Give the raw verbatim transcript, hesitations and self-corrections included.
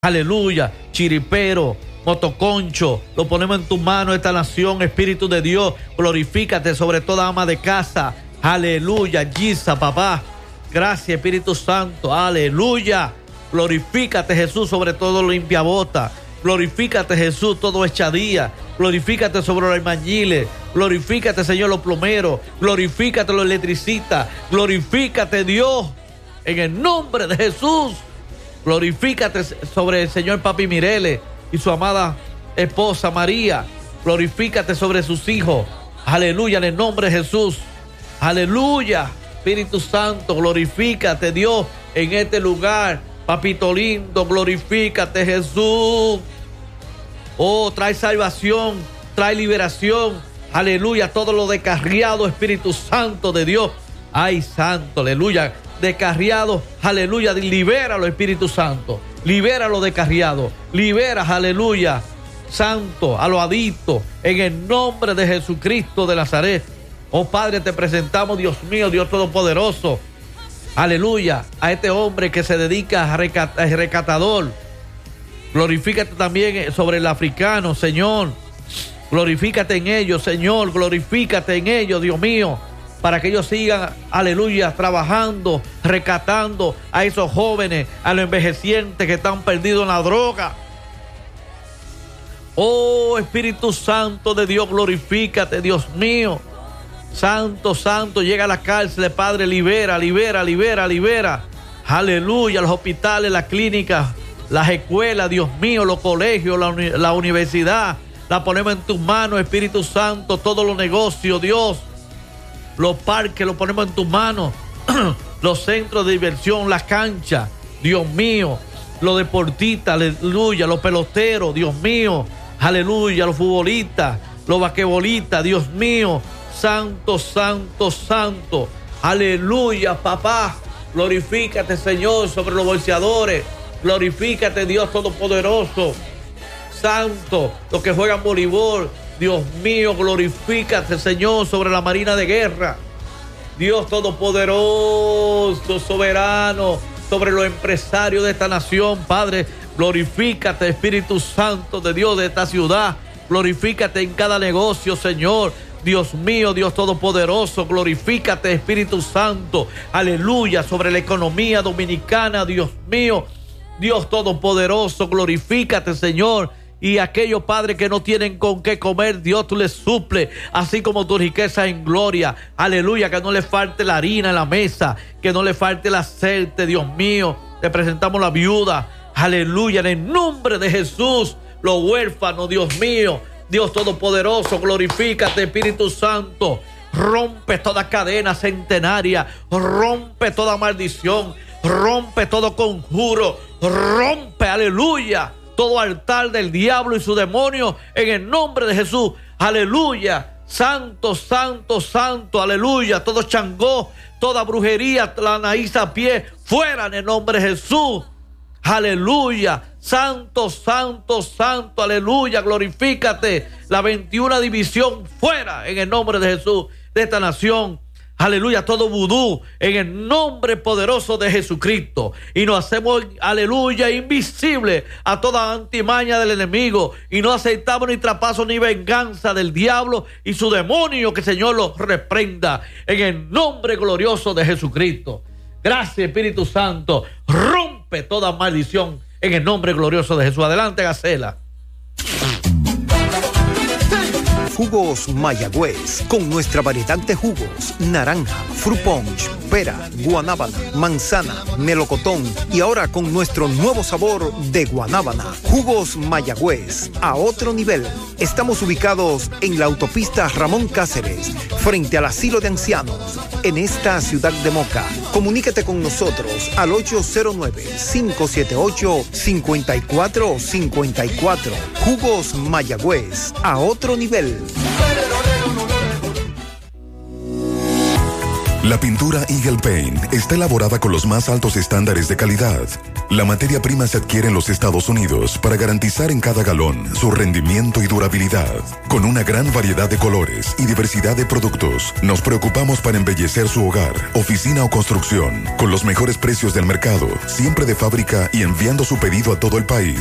aleluya, chiripero, motoconcho, lo ponemos en tu mano esta nación, Espíritu de Dios, glorifícate sobre toda ama de casa, aleluya, Giza, papá, gracias Espíritu Santo, aleluya, glorifícate Jesús sobre todo limpiabota, glorifícate Jesús todo echadía, glorifícate sobre los albañiles, glorifícate Señor los plomeros, glorifícate los electricistas, glorifícate Dios, en el nombre de Jesús, glorifícate sobre el Señor Papi Mireles y su amada esposa María, glorifícate sobre sus hijos, aleluya, en el nombre de Jesús, aleluya, Espíritu Santo, glorifícate Dios en este lugar, papito lindo, glorifícate Jesús, oh, trae salvación, trae liberación, aleluya, todo lo descarriado, Espíritu Santo de Dios, ay santo, aleluya, descarriado, aleluya, libéralo Espíritu Santo, libéralo descarriado, libera, aleluya, santo, a los adictos, en el nombre de Jesucristo de Nazaret. Oh Padre, te presentamos, Dios mío, Dios Todopoderoso, aleluya, a este hombre que se dedica a recat- a recatador, glorifícate también sobre el africano, Señor, glorifícate en ellos, Señor, glorifícate en ellos, Dios mío, para que ellos sigan, aleluya, trabajando, rescatando a esos jóvenes, a los envejecientes que están perdidos en la droga. Oh, Espíritu Santo de Dios, glorifícate, Dios mío. Santo, santo, llega a la cárcel, Padre, libera, libera, libera, libera. Aleluya, los hospitales, las clínicas, las escuelas, Dios mío, los colegios, la, uni- la universidad. La ponemos en tus manos, Espíritu Santo, todos los negocios, Dios. Los parques los ponemos en tus manos, los centros de diversión, las canchas, Dios mío, los deportistas, aleluya, los peloteros, Dios mío, aleluya, los futbolistas, los basquetbolistas, Dios mío, santo, santo, santo, aleluya, papá, glorifícate Señor sobre los bolseadores, glorifícate Dios Todopoderoso, santo, los que juegan voleibol, Dios mío, glorifícate, Señor, sobre la Marina de Guerra. Dios Todopoderoso, soberano, sobre los empresarios de esta nación, Padre, glorifícate, Espíritu Santo de Dios de esta ciudad. Glorifícate en cada negocio, Señor. Dios mío, Dios Todopoderoso, glorifícate, Espíritu Santo. Aleluya, sobre la economía dominicana, Dios mío. Dios Todopoderoso, glorifícate, Señor. Y aquellos padres que no tienen con qué comer, Dios, tú les suple, así como tu riqueza en gloria. Aleluya, que no le falte la harina en la mesa, que no le falte el aceite, Dios mío. Te presentamos la viuda, aleluya, en el nombre de Jesús. Los huérfanos, Dios mío, Dios Todopoderoso, glorifícate, Espíritu Santo. Rompe toda cadena centenaria, rompe toda maldición, rompe todo conjuro, rompe, aleluya, todo altar del diablo y su demonio en el nombre de Jesús, aleluya, santo, santo, santo, aleluya, todo changó, toda brujería, la nariz a pie, fuera en el nombre de Jesús, aleluya, santo, santo, santo, aleluya, glorifícate, la veintiuna división fuera en el nombre de Jesús, de esta nación. Aleluya, todo vudú en el nombre poderoso de Jesucristo. Y nos hacemos, aleluya, invisible a toda antimaña del enemigo. Y no aceptamos ni trapazo ni venganza del diablo y su demonio, que el Señor los reprenda en el nombre glorioso de Jesucristo. Gracias, Espíritu Santo. Rompe toda maldición en el nombre glorioso de Jesús. Adelante, Gacela. Jugos Mayagüez, con nuestra variedad de jugos: naranja, fruit punch, pera, guanábana, manzana, melocotón y ahora con nuestro nuevo sabor de guanábana. Jugos Mayagüez, a otro nivel. Estamos ubicados en la autopista Ramón Cáceres, frente al asilo de ancianos, en esta ciudad de Moca. Comunícate con nosotros al ocho cero nueve, cinco siete ocho, cinco cuatro cinco cuatro. Jugos Mayagüez, a otro nivel. La pintura Eagle Paint está elaborada con los más altos estándares de calidad. La materia prima se adquiere en los Estados Unidos para garantizar en cada galón su rendimiento y durabilidad. Con una gran variedad de colores y diversidad de productos, nos preocupamos para embellecer su hogar, oficina o construcción, con los mejores precios del mercado, siempre de fábrica y enviando su pedido a todo el país.